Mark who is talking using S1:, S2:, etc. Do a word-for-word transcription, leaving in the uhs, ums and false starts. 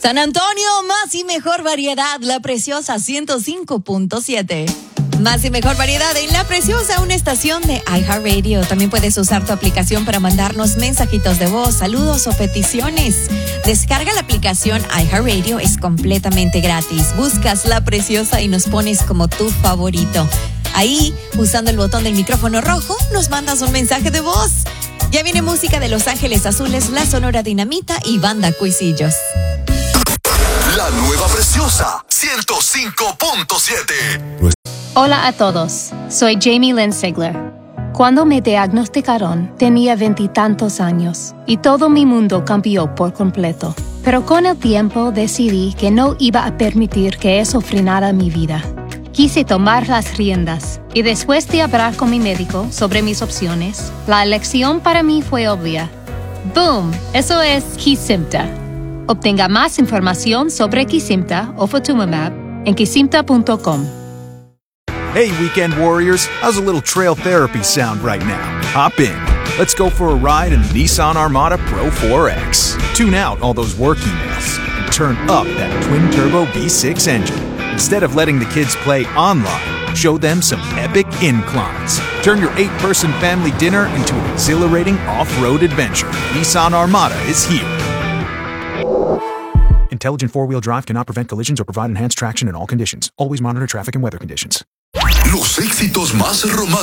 S1: San Antonio, más y mejor variedad, La Preciosa ciento cinco punto siete. Más y mejor variedad en La Preciosa, una estación de iHeartRadio. También puedes usar tu aplicación para mandarnos mensajitos de voz, saludos o peticiones. Descarga la aplicación iHeartRadio, es completamente gratis. Buscas La Preciosa y nos pones como tu favorito. Ahí, usando el botón del micrófono rojo, nos mandas un mensaje de voz. Ya viene música de Los Ángeles Azules, La Sonora Dinamita y Banda Cuisillos.
S2: La nueva Preciosa ciento cinco punto siete.
S3: Hola a todos, soy Jamie Lynn Sigler. Cuando me diagnosticaron, tenía veintitantos años y todo mi mundo cambió por completo. Pero con el tiempo decidí que no iba a permitir que eso frenara mi vida. Quise tomar las riendas y después de hablar con mi médico sobre mis opciones, la elección para mí fue obvia. ¡Boom! Eso es Kesimpta. Obtenga más información sobre Kesimpta o Ofatumumab en kesimpta punto com.
S4: Hey, weekend warriors, how's a little trail therapy sound right now? Hop in. Let's go for a ride in the Nissan Armada Pro four X. Tune out all those work emails and turn up that twin-turbo V six engine. Instead of letting the kids play online, show them some epic inclines. Turn your eight-person family dinner into an exhilarating off-road adventure. Nissan Armada is here. Intelligent four-wheel drive cannot prevent collisions or provide enhanced traction in all conditions. Always monitor traffic and weather conditions.
S2: Los éxitos más románticos